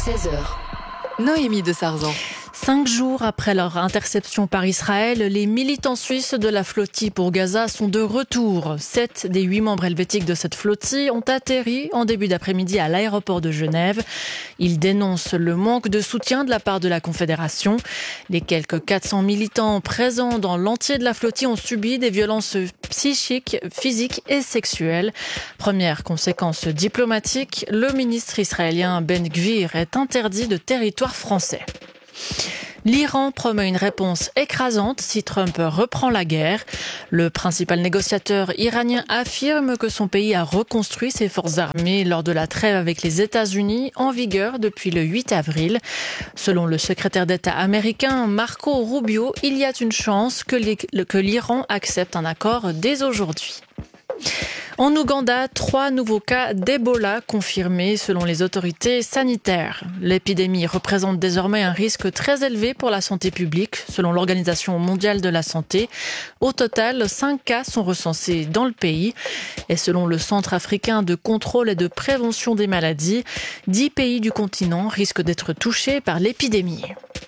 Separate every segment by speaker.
Speaker 1: 16h. Noémie de Sarzan.
Speaker 2: 5 jours après leur interception par Israël, les militants suisses de la flottille pour Gaza sont de retour. 7 des 8 membres helvétiques de cette flottille ont atterri en début d'après-midi à l'aéroport de Genève. Ils dénoncent le manque de soutien de la part de la Confédération. Les quelques 400 militants présents dans l'entier de la flottille ont subi des violences psychiques, physiques et sexuelles. Première conséquence diplomatique, le ministre israélien Ben Gvir est interdit de territoire français. L'Iran promet une réponse écrasante si Trump reprend la guerre. Le principal négociateur iranien affirme que son pays a reconstruit ses forces armées lors de la trêve avec les États-Unis en vigueur depuis le 8 avril. Selon le secrétaire d'État américain Marco Rubio, il y a une chance que l'Iran accepte un accord dès aujourd'hui. En Ouganda, 3 nouveaux cas d'Ebola confirmés selon les autorités sanitaires. L'épidémie représente désormais un risque très élevé pour la santé publique, selon l'Organisation mondiale de la santé. Au total, 5 cas sont recensés dans le pays. Et selon le Centre africain de contrôle et de prévention des maladies, 10 pays du continent risquent d'être touchés par l'épidémie.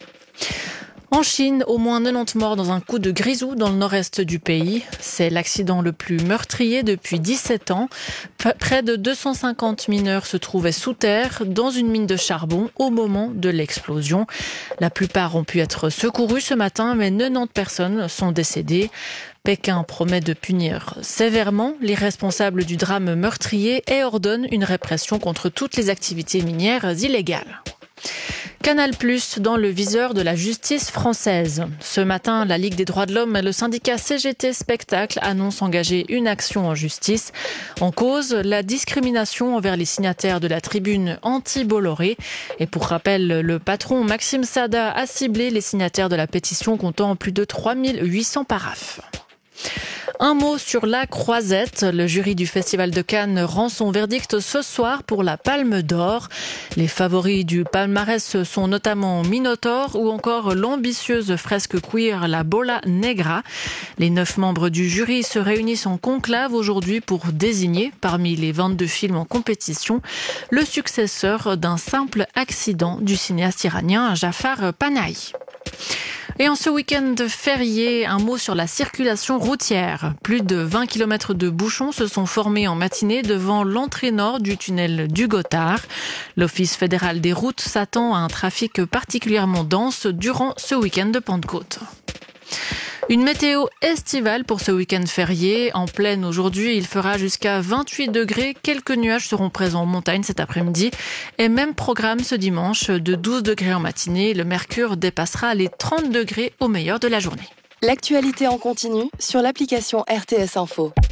Speaker 2: En Chine, au moins 90 morts dans un coup de grisou dans le nord-est du pays. C'est l'accident le plus meurtrier depuis 17 ans. Près de 250 mineurs se trouvaient sous terre dans une mine de charbon au moment de l'explosion. La plupart ont pu être secourus ce matin, mais 90 personnes sont décédées. Pékin promet de punir sévèrement les responsables du drame meurtrier et ordonne une répression contre toutes les activités minières illégales. Canal+ dans le viseur de la justice française. Ce matin, la Ligue des droits de l'homme et le syndicat CGT Spectacle annoncent engager une action en justice. En cause, la discrimination envers les signataires de la tribune anti-Bolloré. Et pour rappel, le patron Maxime Sada a ciblé les signataires de la pétition comptant plus de 3800 paraphes. Un mot sur la Croisette. Le jury du Festival de Cannes rend son verdict ce soir pour la Palme d'Or. Les favoris du palmarès sont notamment Minotaur ou encore l'ambitieuse fresque queer La Bola Negra. Les 9 membres du jury se réunissent en conclave aujourd'hui pour désigner, parmi les 22 films en compétition, le successeur d'un simple accident du cinéaste iranien Jafar Panahi. Et en ce week-end férié, un mot sur la circulation routière. Plus de 20 km de bouchons se sont formés en matinée devant l'entrée nord du tunnel du Gothard. L'Office fédéral des routes s'attend à un trafic particulièrement dense durant ce week-end de Pentecôte. Une météo estivale pour ce week-end férié. En pleine aujourd'hui, il fera jusqu'à 28 degrés. Quelques nuages seront présents en montagne cet après-midi. Et même programme ce dimanche de 12 degrés en matinée. Le mercure dépassera les 30 degrés au meilleur de la journée.
Speaker 1: L'actualité en continu sur l'application RTS Info.